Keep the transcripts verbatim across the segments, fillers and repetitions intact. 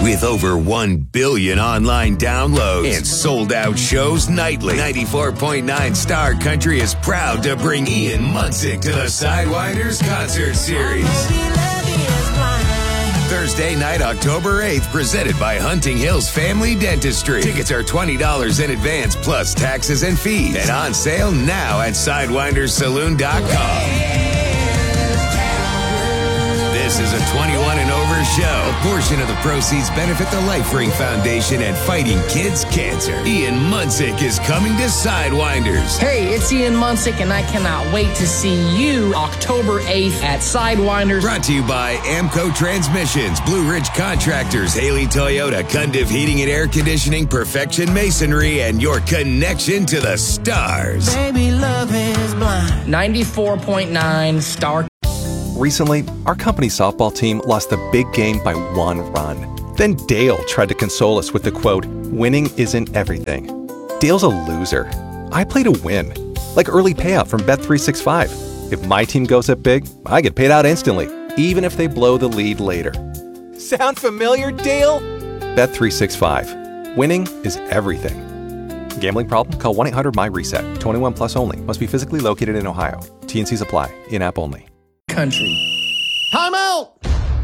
With over one billion online downloads and sold-out shows nightly, ninety-four point nine Star Country is proud to bring Ian Munsick to the Sidewinders Concert Series. Thursday night, October eighth, presented by Hunting Hills Family Dentistry. Tickets are twenty dollars in advance, plus taxes and fees. And on sale now at sidewinders saloon dot com. This is a twenty-one and over show. A portion of the proceeds benefit the Life Ring Foundation and Fighting Kids Cancer. Ian Munsick is coming to Sidewinders. Hey, it's Ian Munsick, and I cannot wait to see you October eighth at Sidewinders. Brought to you by Amco Transmissions, Blue Ridge Contractors, Haley Toyota, Cundiff Heating and Air Conditioning, Perfection Masonry, and your connection to the stars. Baby, love is blind. ninety-four point nine Star. Recently, our company softball team lost the big game by one run. Then Dale tried to console us with the quote, "Winning isn't everything." Dale's a loser. I play to win. Like early payout from Bet three sixty-five. If my team goes up big, I get paid out instantly, even if they blow the lead later. Sound familiar, Dale? Bet three sixty-five. Winning is everything. Gambling problem? Call one eight hundred M Y reset. twenty-one plus only. Must be physically located in Ohio. T N Cs apply. In-app only. Country. Time out!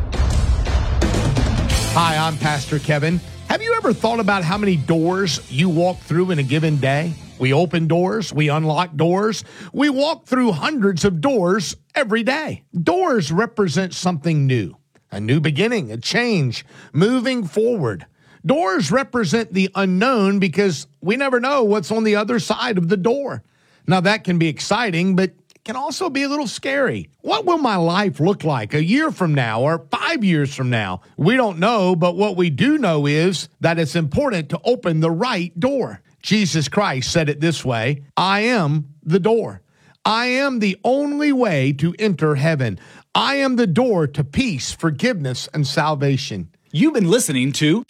Hi, I'm Pastor Kevin. Have you ever thought about how many doors you walk through in a given day? We open doors, we unlock doors, we walk through hundreds of doors every day. Doors represent something new, a new beginning, a change, moving forward. Doors represent the unknown because we never know what's on the other side of the door. Now, that can be exciting, but can also be a little scary. What will my life look like a year from now or five years from now? We don't know, but what we do know is that it's important to open the right door. Jesus Christ said it this way, "I am the door. I am the only way to enter heaven. I am the door to peace, forgiveness, and salvation." You've been listening to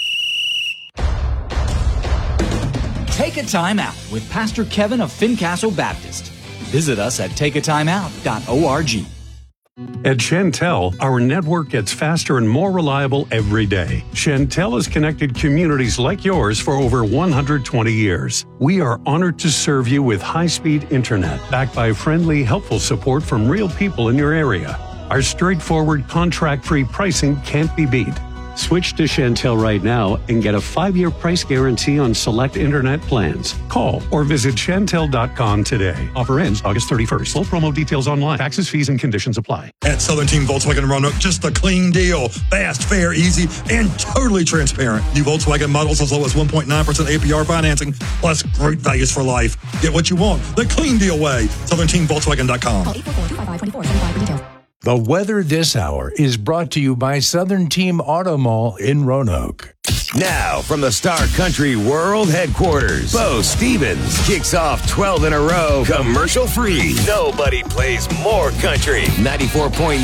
Take a Time Out with Pastor Kevin of Fincastle Baptist. Visit us at take a time out dot org. At Chantel, our network gets faster and more reliable every day. Chantel has connected communities like yours for over one hundred twenty years. We are honored to serve you with high-speed internet, backed by friendly, helpful support from real people in your area. Our straightforward, contract-free pricing can't be beat. Switch to Chantel right now and get a five-year price guarantee on select internet plans. Call or visit chantel dot com today. Offer ends August thirty-first. Full promo details online. Taxes, fees, and conditions apply. At Southern Team Volkswagen in Roanoke, just a clean deal. Fast, fair, easy, and totally transparent. New Volkswagen models as low as one point nine percent A P R financing, plus great values for life. Get what you want the clean deal way. southern team volkswagen dot com. Call eight four four, two five five, two four seven five for details. The weather this hour is brought to you by Southern Team Auto Mall in Roanoke. Now, from the Star Country World Headquarters, Bo Stevens kicks off twelve in a row, commercial-free. Nobody plays more country. ninety-four point